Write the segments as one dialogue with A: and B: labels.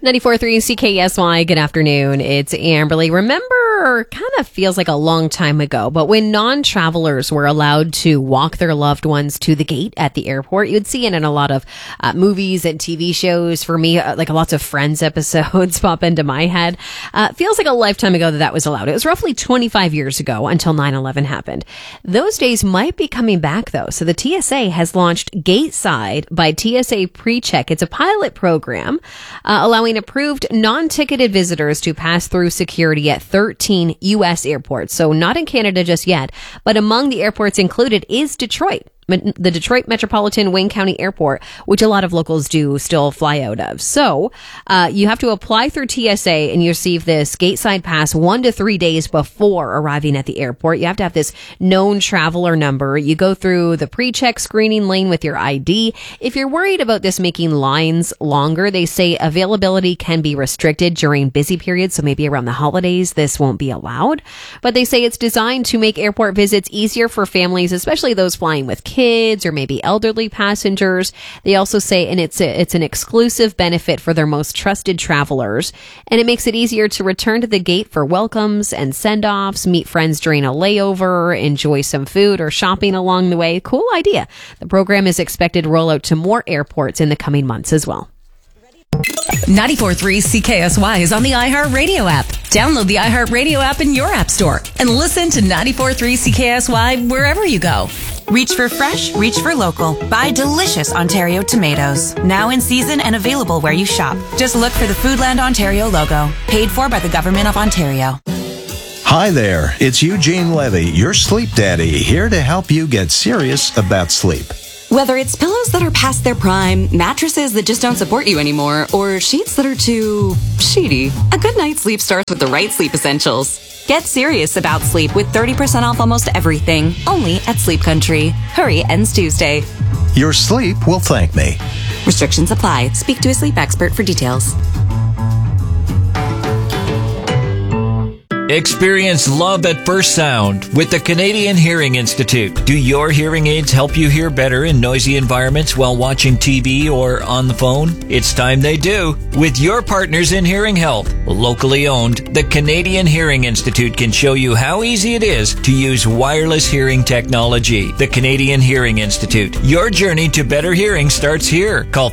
A: 94.3 CKSY, good afternoon. It's Amberly. Remember, kind of feels like a long time ago, but when non-travelers were allowed to walk their loved ones to the gate at the airport, you'd see it in a lot of movies and TV shows. For me, like lots of Friends episodes pop into my head. Feels like a lifetime ago that was allowed. It was roughly 25 years ago until 9/11 happened. Those days might be coming back though. So the TSA has launched Gateside by TSA PreCheck. It's a pilot program allowing approved non-ticketed visitors to pass through security at 13 U.S. airports. So not in Canada just yet, but among the airports included is Detroit. The Detroit Metropolitan Wayne County Airport, which a lot of locals do still fly out of. So, you have to apply through TSA and you receive this Gateside pass 1 to 3 days before arriving at the airport. You have to have this known traveler number. You go through the pre-check screening lane with your ID. If you're worried about this making lines longer, they say availability can be restricted during busy periods. So maybe around the holidays, this won't be allowed. But they say it's designed to make airport visits easier for families, especially those flying with kids or maybe elderly passengers. They also say, and it's an exclusive benefit for their most trusted travelers, and it makes it easier to return to the gate for welcomes and send-offs, meet friends during a layover, enjoy some food or shopping along the way. Cool idea. The program is expected to roll out to more airports in the coming months as well.
B: 94.3 CKSY is on the iHeartRadio app. Download the iHeartRadio app in your app store and listen to 94.3 CKSY wherever you go.
C: Reach for fresh, reach for local. Buy delicious Ontario tomatoes. Now in season and available where you shop. Just look for the Foodland Ontario logo. Paid for by the Government of Ontario.
D: Hi there, it's Eugene Levy, your sleep daddy, here to help you get serious about sleep.
E: Whether it's pillows that are past their prime, mattresses that just don't support you anymore, or sheets that are too sheety, a good night's sleep starts with the right sleep essentials. Get serious about sleep with 30% off almost everything, only at Sleep Country. Hurry, ends Tuesday.
D: Your sleep will thank me.
E: Restrictions apply. Speak to a sleep expert for details.
F: Experience love at first sound with the Canadian Hearing Institute. Do your hearing aids help you hear better in noisy environments while watching TV or on the phone? It's time they do. With your partners in hearing health, locally owned, the Canadian Hearing Institute can show you how easy it is to use wireless hearing technology. The Canadian Hearing Institute. Your journey to better hearing starts here. Call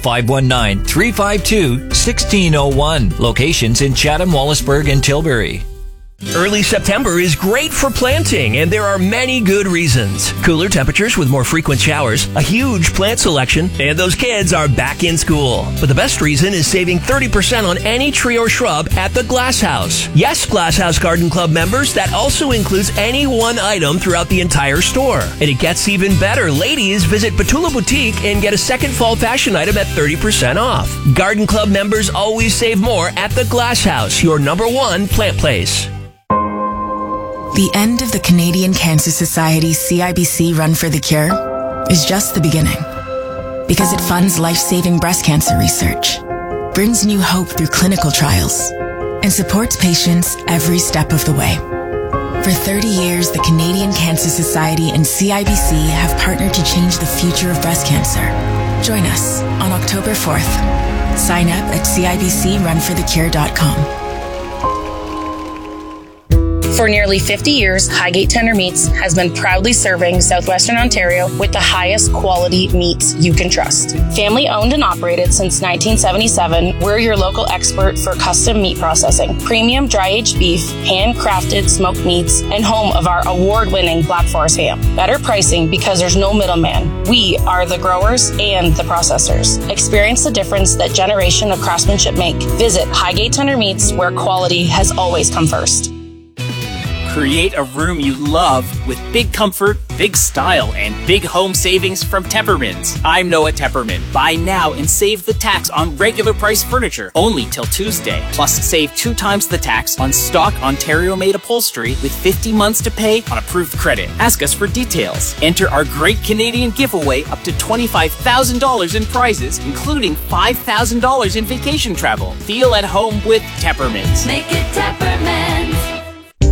F: 519-352-1601. Locations in Chatham, Wallaceburg, and Tilbury.
G: Early September is great for planting, and there are many good reasons. Cooler temperatures with more frequent showers, a huge plant selection, and those kids are back in school. But the best reason is saving 30% on any tree or shrub at the Glass House. Yes, Glass House Garden Club members, that also includes any one item throughout the entire store. And it gets even better. Ladies, visit Petula Boutique and get a second fall fashion item at 30% off. Garden Club members always save more at the Glass House, your #1 plant place.
B: The end of the Canadian Cancer Society CIBC Run for the Cure is just the beginning. Because it funds life-saving breast cancer research, brings new hope through clinical trials, and supports patients every step of the way. For 30 years, the Canadian Cancer Society and CIBC have partnered to change the future of breast cancer. Join us on October 4th. Sign up at cibcrunforthecure.com.
H: For nearly 50 years, Highgate Tender Meats has been proudly serving Southwestern Ontario with the highest quality meats you can trust. Family owned and operated since 1977, we're your local expert for custom meat processing, premium dry-aged beef, handcrafted smoked meats, and home of our award-winning Black Forest ham. Better pricing because there's no middleman. We are the growers and the processors. Experience the difference that generation of craftsmanship make. Visit Highgate Tender Meats, where quality has always come first.
I: Create a room you love with big comfort, big style, and big home savings from Teppermans. I'm Noah Tepperman. Buy now and save the tax on regular price furniture only till Tuesday. Plus, save 2 times the tax on stock Ontario-made upholstery with 50 months to pay on approved credit. Ask us for details. Enter our great Canadian giveaway up to $25,000 in prizes, including $5,000 in vacation travel. Feel at home with Teppermans.
J: Make it Teppermans.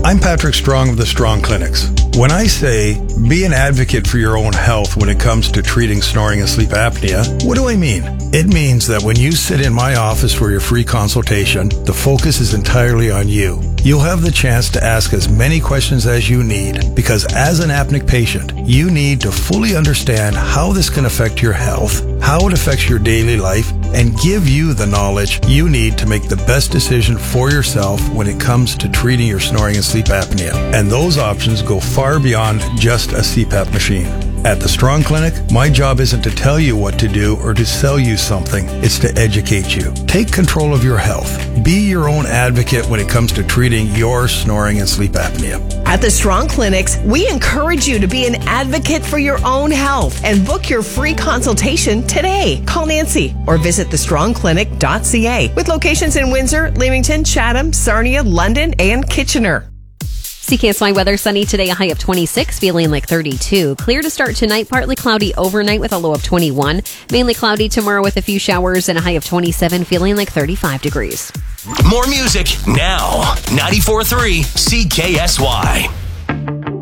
J: I'm Patrick Strong of the Strong Clinics. When I say be an advocate for your own health when it comes to treating snoring and sleep apnea, what do I mean? It means that when you sit in my office for your free consultation, the focus is entirely on you. You'll have the chance to ask as many questions as you need, because as an apneic patient, you need to fully understand how this can affect your health, how it affects your daily life, and give you the knowledge you need to make the best decision for yourself when it comes to treating your snoring and sleep apnea. And those options go far beyond just a CPAP machine. At the Strong Clinic, my job isn't to tell you what to do or to sell you something. It's to educate you. Take control of your health. Be your own advocate when it comes to treating your snoring and sleep apnea.
K: At the Strong Clinics, we encourage you to be an advocate for your own health and book your free consultation today. Call Nancy or visit thestrongclinic.ca with locations in Windsor, Leamington, Chatham, Sarnia, London, and Kitchener.
A: CKSY weather, sunny today, a high of 26, feeling like 32. Clear to start tonight, partly cloudy overnight with a low of 21. Mainly cloudy tomorrow with a few showers and a high of 27, feeling like 35 degrees.
L: More music now. 94.3 CKSY.